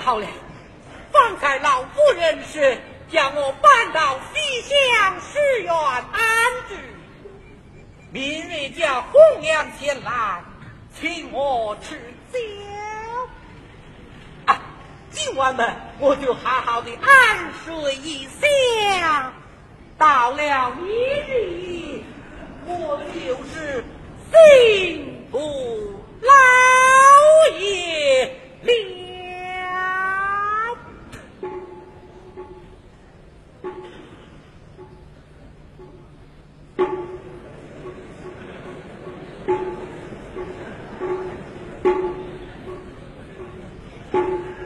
好了，方才老夫人是将我搬到西厢诗院安置，明日叫红娘前来请我吃酒。啊，今晚呢，我就好好的安睡一下。到了明日，我就是幸福老爷了。